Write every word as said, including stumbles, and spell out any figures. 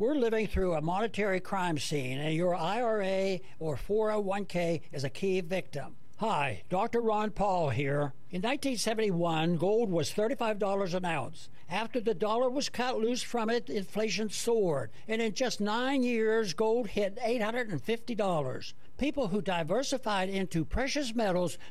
We're living through a monetary crime scene, and your I R A or four oh one k is a key victim. Hi, Doctor Ron Paul here. In nineteen seventy-one, gold was thirty-five dollars an ounce. After the dollar was cut loose from it, inflation soared. And in just nine years, gold hit eight hundred fifty dollars. People who diversified into precious metals